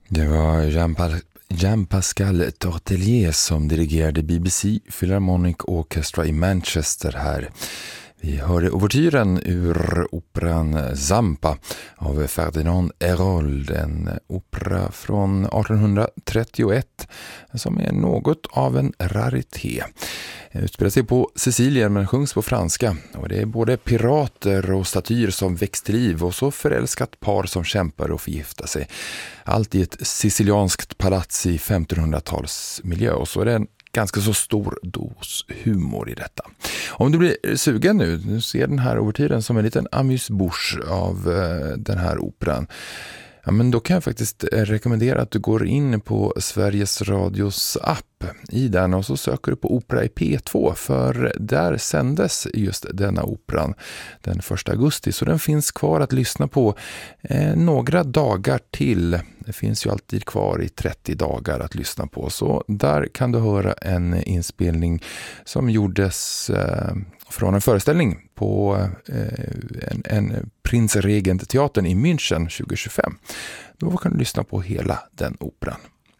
Det var Jean-Pascal Tortelier som dirigerade BBC Philharmonic Orchestra i Manchester här. Vi hörde ouvertyren ur operan Zampa av Ferdinand Hérold, en opera från 1831 som är något av en rarité. Den utspelar sig på Sicilien men sjungs på franska, och det är både pirater och statyer som väcks till liv och så förälskat par som kämpar och förgiftar sig. Allt i ett sicilianskt palats i 1500-talsmiljö, och så är det en ganska så stor dos humor i detta. Om du blir sugen nu ser den här ouvertyren som en liten amuse-bouche av den här operan. Ja, men då kan jag faktiskt rekommendera att du går in på Sveriges Radios app i den och så söker du på opera i P2, för där sändes just denna operan den 1 augusti, så den finns kvar att lyssna på några dagar till. Det finns ju alltid kvar i 30 dagar att lyssna på, så där kan du höra en inspelning som gjordes från en föreställning på en Prinzregent-teatern i München 2025. Då kan du lyssna på hela den operan.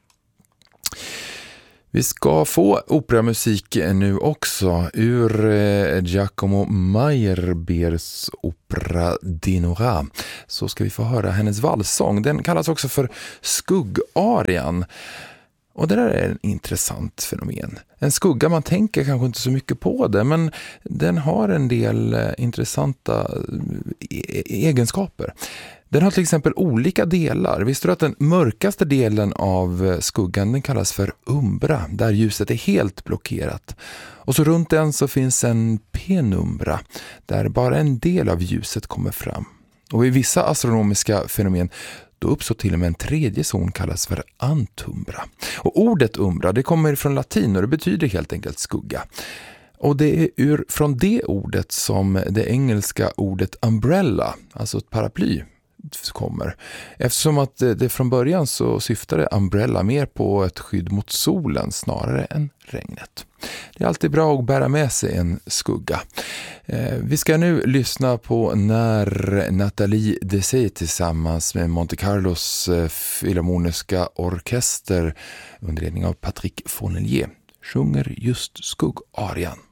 Vi ska få operamusik nu också ur Giacomo Meyerbeers opera Dinora. Så ska vi få höra hennes valssång. Den kallas också för skuggarian. Och det där är en intressant fenomen. En skugga, man tänker kanske inte så mycket på det, men den har en del intressanta egenskaper. Den har till exempel olika delar. Visste du att den mörkaste delen av skuggan den kallas för umbra, där ljuset är helt blockerat. Och så runt den så finns en penumbra, där bara en del av ljuset kommer fram. Och i vissa astronomiska fenomen då uppstår till och med en tredje zon kallas för antumbra. Och ordet umbra det kommer från latin och det betyder helt enkelt skugga. Och det är från det ordet som det engelska ordet umbrella, alltså ett paraply, kommer. Eftersom att det från början så syftade umbrella mer på ett skydd mot solen snarare än regnet. Det är alltid bra att bära med sig en skugga. Vi ska nu lyssna på när Nathalie Dessay tillsammans med Monte Carlos Filharmoniska orkester under ledning av Patrick Fournier sjunger just skuggarian.